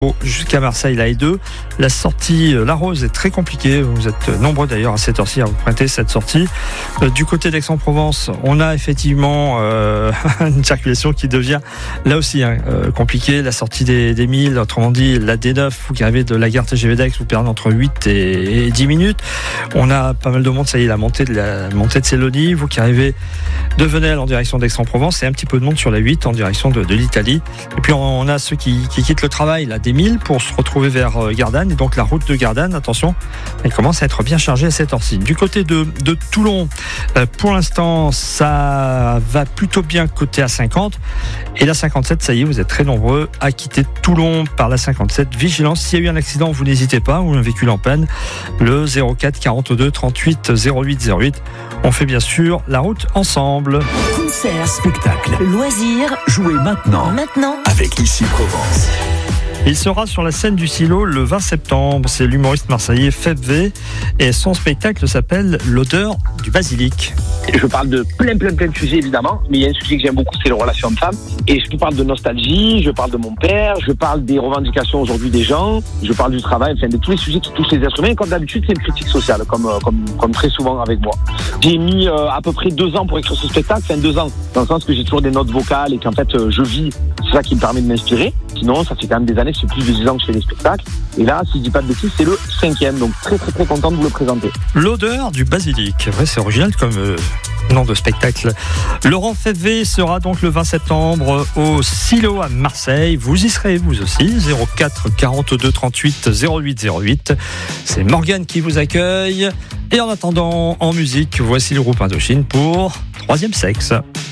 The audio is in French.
Jusqu'à Marseille, la E2. La sortie La Rose est très compliquée. Vous êtes nombreux d'ailleurs à cette heure-ci à vous pointer cette sortie. Du côté d'Aix-en-Provence, on a effectivement une circulation qui devient là aussi compliquée. La sortie des 1000, autrement dit la D9, vous qui arrivez de la gare TGV d'Aix, vous perdez entre 8 et 10 minutes. On a pas mal de monde, ça y est, la montée de Célonie. Vous qui arrivez de Venelle en direction d'Aix-en-Provence et un petit peu de monde sur la 8 en direction de l'Italie. Et puis on a ceux qui quittent le travail, la D1000, pour se retrouver vers Gardanne. Et donc la route de Gardanne, attention, elle commence à être bien chargée à cette heure-ci. Du côté de Toulon, pour l'instant, ça va plutôt bien côté A50. Et la 57, ça y est, vous êtes très nombreux à quitter Toulon par la 57. Vigilance, s'il y a eu un accident, vous n'hésitez pas, ou un véhicule en panne, le 04 42 38 08 08. On fait bien sûr la route ensemble. Concert, spectacle, loisirs, jouez maintenant avec Ici Provence. Il sera sur la scène du Silo le 20 septembre. C'est l'humoriste marseillais Feb V et son spectacle s'appelle L'odeur du basilic. Je parle de plein de sujets évidemment, mais il y a un sujet que j'aime beaucoup, c'est les relations hommes-femmes. Et je vous parle de nostalgie, je parle de mon père, je parle des revendications aujourd'hui des gens, je parle du travail, enfin de tous les sujets qui touchent les êtres humains. Comme d'habitude, c'est une critique sociale, comme très souvent avec moi. J'ai mis à peu près 2 ans pour écrire ce spectacle, 2 ans, dans le sens que j'ai toujours des notes vocales et qu'en fait je vis. C'est ça qui me permet de m'inspirer. Sinon, ça fait quand même des années, c'est plus de 10 ans que je fais des spectacles. Et là, si je dis pas de bêtises, c'est le 5e. Donc très content de vous le présenter. L'odeur du basilic. Ouais, c'est original comme nom de spectacle. Laurent Febvre sera donc le 20 septembre au Silo à Marseille. Vous y serez vous aussi. 04 42 38 08 08. C'est Morgane qui vous accueille. Et en attendant, en musique, voici le groupe Indochine pour Troisième Sexe.